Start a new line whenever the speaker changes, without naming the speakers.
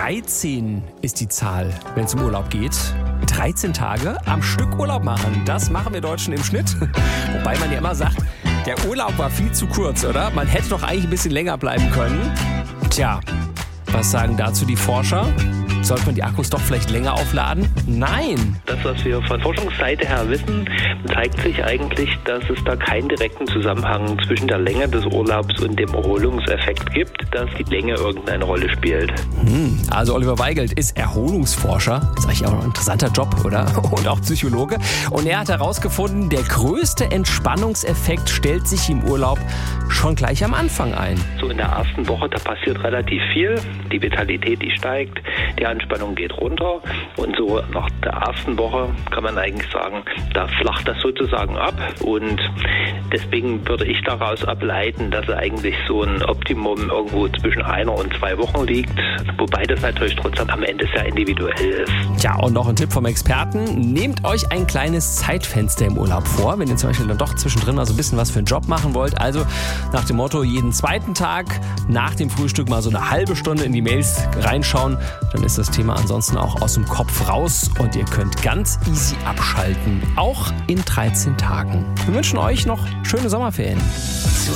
13 ist die Zahl, wenn es um Urlaub geht. 13 Tage am Stück Urlaub machen, das machen wir Deutschen im Schnitt. Wobei man ja immer sagt, der Urlaub war viel zu kurz, oder? Man hätte doch eigentlich ein bisschen länger bleiben können. Tja, was sagen dazu die Forscher? Sollte man die Akkus doch vielleicht länger aufladen? Nein!
Das, was wir von Forschungsseite her wissen, zeigt sich eigentlich, dass es da keinen direkten Zusammenhang zwischen der Länge des Urlaubs und dem Erholungseffekt gibt, dass die Länge irgendeine Rolle spielt.
Also Oliver Weigelt ist Erholungsforscher. Das ist eigentlich auch ein interessanter Job, oder? Und auch Psychologe. Und er hat herausgefunden, der größte Entspannungseffekt stellt sich im Urlaub schon gleich am Anfang ein.
So in der ersten Woche, da passiert relativ viel. Die Vitalität, die steigt, die Anspannung geht runter. Und so nach der ersten Woche kann man eigentlich sagen, da flacht das sozusagen ab. Und deswegen würde ich daraus ableiten, dass eigentlich so ein Optimum irgendwo zwischen 1 und 2 Wochen liegt. Wobei das natürlich trotzdem am Ende sehr individuell ist.
Tja, und noch ein Tipp vom Experten. Nehmt euch ein kleines Zeitfenster im Urlaub vor, wenn ihr zum Beispiel dann doch zwischendrin mal so ein bisschen was für einen Job machen wollt. Also nach dem Motto, jeden zweiten Tag nach dem Frühstück mal so eine halbe Stunde in die Mails reinschauen. Dann ist das Thema ansonsten auch aus dem Kopf raus und ihr könnt ganz easy abschalten. Auch in 13 Tagen. Wir wünschen euch noch schöne Sommerferien.